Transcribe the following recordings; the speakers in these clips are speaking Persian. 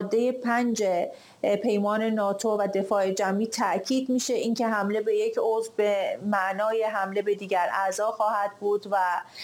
ماده 5 پیمان ناتو و دفاع جمعی تأکید میشه، اینکه حمله به یک عضو به معنای حمله به دیگر اعضا خواهد بود و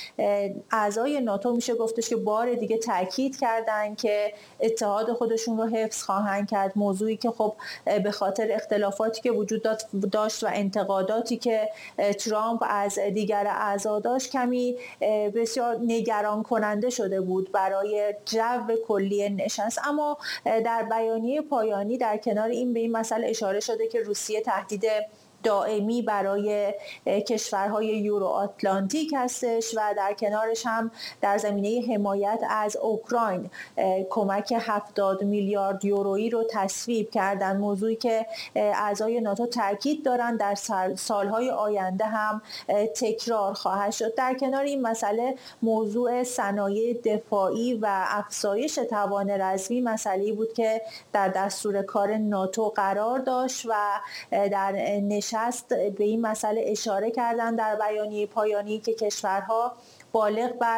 اعضای ناتو میشه گفتش که بار دیگه تأکید کردن که اتحاد خودشون رو حفظ خواهند کرد، موضوعی که خب به خاطر اختلافاتی که وجود داشت و انتقاداتی که ترامپ از دیگر اعضا داشت کمی بسیار نگران کننده شده بود برای جو کلی نشست. اما در بیانیه پایانی در کنار این به این مسئله اشاره شده که روسیه تهدید دائمی برای کشورهای یورو آتلانتیک هستش و در کنارش هم در زمینه حمایت از اوکراین کمک 70 میلیارد یورویی رو تصویب کردن، موضوعی که اعضای ناتو تاکید دارن در سالهای آینده هم تکرار خواهد شد. در کنار این مسئله موضوع صنایع دفاعی و افزایش توان رزمی مسئله‌ای بود که در دستور کار ناتو قرار داشت و در نشست به این مسئله اشاره کردن در بیانیه پایانی که کشورها بالغ بر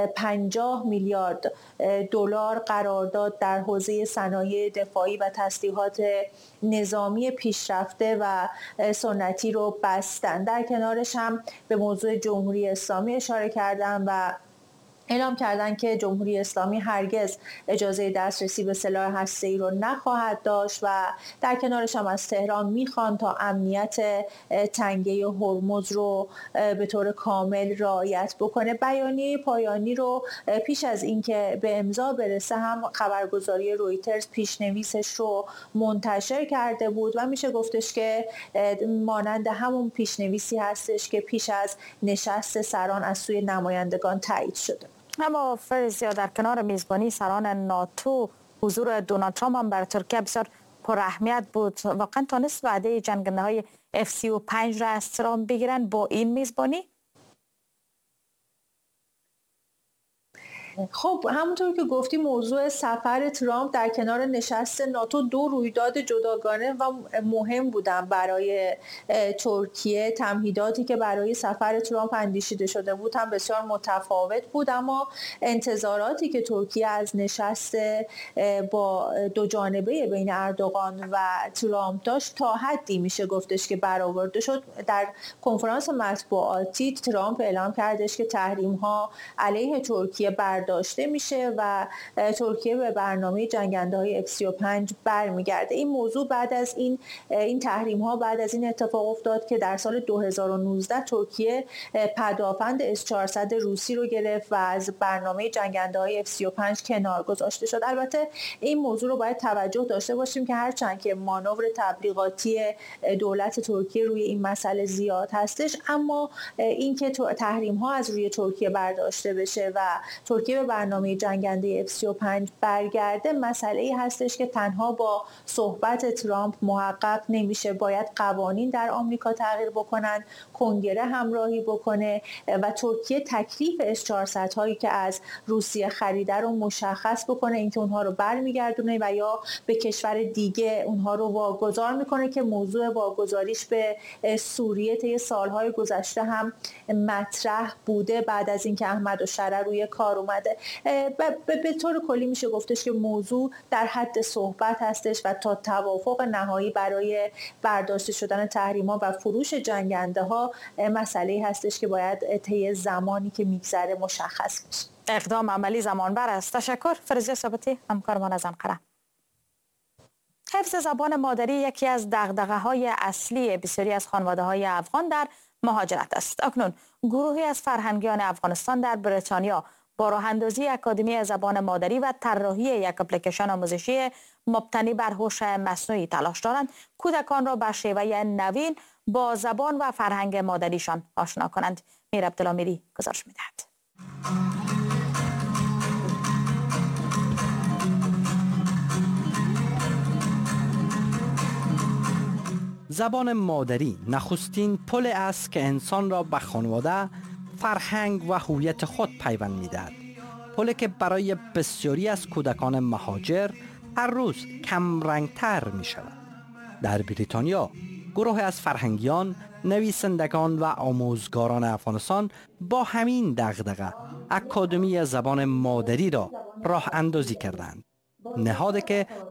50 میلیارد دلار قرارداد در حوزه صنایع دفاعی و تسلیحات نظامی پیشرفته و سنتی رو بستن. در کنارش هم به موضوع جمهوری اسلامی اشاره کردن و اعلام کردند که جمهوری اسلامی هرگز اجازه دسترسی به سلاح هسته‌ای رو نخواهد داشت و در کنارش هم از تهران میخوان تا امنیت تنگه هرمز رو به طور کامل رعایت بکنه. بیانیه پایانی رو پیش از اینکه به امضا برسه هم خبرگزاری رویترز پیشنویسش رو منتشر کرده بود و میشه گفتش که مانند همون پیشنویسی هستش که پیش از نشست سران از سوی نمایندگان تایید شده. اما فرزیا، در کنار میزبانی سران ناتو حضور دونالد ترامپ هم بر ترکیه بسیار پر اهمیت بود. واقعا تانست وعده جنگنده های F-35 را از ترامپ بگیرن با این میزبانی؟ خب همونطور که گفتی موضوع سفر ترامپ در کنار نشست ناتو دو رویداد جداگانه و مهم بودن برای ترکیه. تمهیداتی که برای سفر ترامپ اندیشیده شده بود هم بسیار متفاوت بود، اما انتظاراتی که ترکیه از نشست با دو جانبه بین اردوغان و ترامپ داشت تا حدی میشه گفتش که برآورده شد. در کنفرانس مطبوعاتی ترامپ اعلام کردش که تحریم‌ها علیه ترکیه داشته میشه و ترکیه به برنامه جنگنده‌های F-35 برمیگرده. این موضوع بعد از این تحریم ها بعد از این اتفاق افتاد که در سال 2019 ترکیه پدافند S-400 روسی رو گرفت و از برنامه جنگنده‌های F-35 کنار گذاشته شد. البته این موضوع رو باید توجه داشته باشیم که هرچند که مانور تبلیغاتی دولت ترکیه روی این مسئله زیاد هستش، اما اینکه تحریم ها از روی ترکیه برداشته بشه و ترکیه به برنامه جنگنده F-35 برگرده مسئله‌ای هستش که تنها با صحبت ترامپ محقق نمیشه. باید قوانین در آمریکا تغییر بکنن، کنگره همراهی بکنه و ترکیه تکلیف S-400 هایی که از روسیه خریده رو مشخص بکنه، اینکه اونها رو برمیگردونه و یا به کشور دیگه اونها رو واگذار میکنه که موضوع واگذاریش به سوریه طی سالهای گذشته هم مطرح بوده بعد از اینکه احمدالشرع روی کار اومده. به طور کلی میشه گفتش که موضوع در حد صحبت هستش و تا توافق نهایی برای برداشته شدن تحریم‌ها و فروش جنگنده ها مسئله‌ای هستش که باید طی زمانی که میگذره مشخص بشه. اقدام عملی زمانبر است. تشکر فرزیه ثابتی، همکارمان از انقره. حفظ زبان مادری یکی از دغدغه‌های اصلی بسیاری از خانواده‌های افغان در مهاجرت است. اکنون گروهی از فرهنگیان افغانستان در بریتانیا با راه اندازی اکادمی زبان مادری و طراحی یک اپلیکیشن آموزشی مبتنی بر هوش مصنوعی تلاش دارند کودکان را به شیوه نوین با زبان و فرهنگ مادریشان آشنا کنند. میر عبدالامیری گزارش می‌دهد. زبان مادری نخستین پل است که انسان را به خانواده، فرهنگ و هویت خود پیوند می‌دهد. پلی که برای بسیاری از کودکان مهاجر هر روز کم رنگتر می شود. در بریتانیا گروه از فرهنگیان، نویسندگان و آموزگاران افغانستان با همین دغدغه اکادمی زبان مادری را راه اندازی کردند. نهادی که